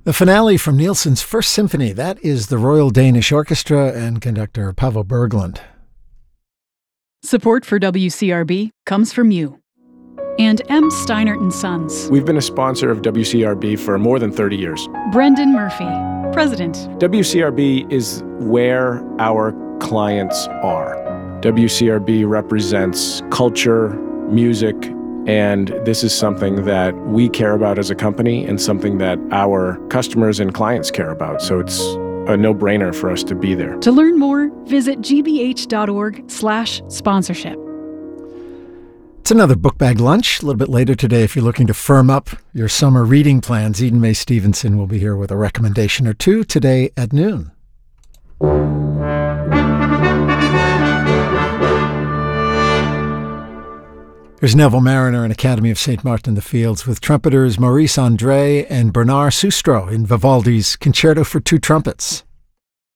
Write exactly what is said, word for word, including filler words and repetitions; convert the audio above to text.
The finale from Nielsen's First Symphony, that is the Royal Danish Orchestra and conductor Paavo Berglund. Support for W C R B comes from you and M. Steinert and Sons. We've been a sponsor of W C R B for more than thirty years. Brendan Murphy, President. W C R B is where our clients are. W C R B represents culture, music, and this is something that we care about as a company and something that our customers and clients care about. So it's a no-brainer for us to be there. To learn more, visit gbh.org slash sponsorship. It's another book bag lunch a little bit later today. If you're looking to firm up your summer reading plans, Eden May Stevenson will be here with a recommendation or two today at noon. Here's Neville Marriner and Academy of Saint Martin in the Fields with trumpeters Maurice André and Bernard Sustro in Vivaldi's Concerto for Two Trumpets.